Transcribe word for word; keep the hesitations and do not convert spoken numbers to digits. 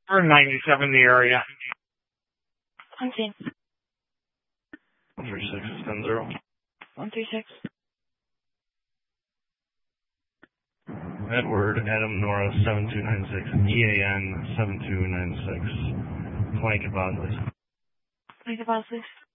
Or ninety-seven in the area. one team. one three six, ten zero. one three six. Edward, Adam, Nora, seven two nine six, E A N, seven two nine six. Blanket Bosley. Blanket Bosley.